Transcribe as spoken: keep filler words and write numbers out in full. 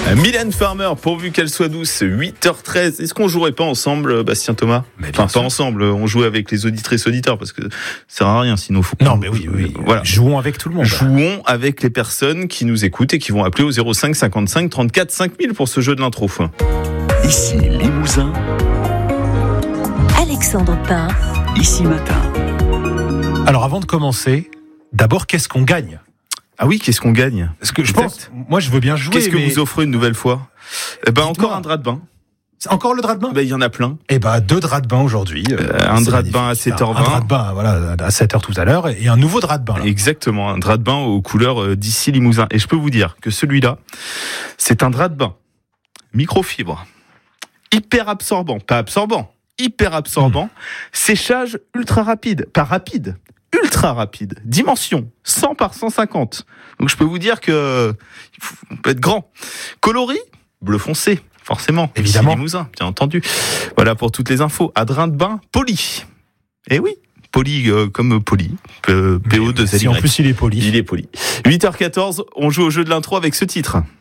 Mylène Farmer, pourvu qu'elle soit douce, huit heures treize. Est-ce qu'on jouerait pas ensemble, Bastien Thomas ? Enfin, pas ensemble, on jouait avec les auditrices auditeurs, parce que ça sert à rien, sinon faut... Non, mais oui, oui, voilà. Jouons avec tout le monde. Jouons avec les personnes qui nous écoutent et qui vont appeler au zéro cinq cinquante-cinq trente-quatre cinq mille pour ce jeu de l'intro. Ici Limousin. Alexandre Pain. Ici Matin. Alors avant de commencer, d'abord, qu'est-ce qu'on gagne ? Ah oui, qu'est-ce qu'on gagne ? Parce que je Exact. pense, moi je veux bien jouer. Qu'est-ce que mais... vous offrez une nouvelle fois ? Eh ben, encore un drap de bain. Encore le drap de bain ? Ben, il y en a plein. Eh ben, deux draps de bain aujourd'hui. Euh, un drap de bain à sept heures vingt. Un drap de bain, voilà, à sept heures tout à l'heure, et un nouveau drap de bain. Là. Exactement, un drap de bain aux couleurs d'ici Limousin. Et je peux vous dire que celui-là, c'est un drap de bain microfibre, hyper absorbant, pas absorbant, hyper absorbant, mmh. séchage ultra rapide, pas rapide, ultra rapide, dimension cent par cent cinquante. Donc je peux vous dire que il faut, on peut être grand. Coloris, bleu foncé. Forcément, évidemment. Limousin, bien entendu. Voilà pour toutes les infos. À drain de bain, poli. Eh oui, poli euh, comme poli. P O deux L Y. Si en plus il est poli. Il est poli. huit heures quatorze, on joue au jeu de l'intro avec ce titre.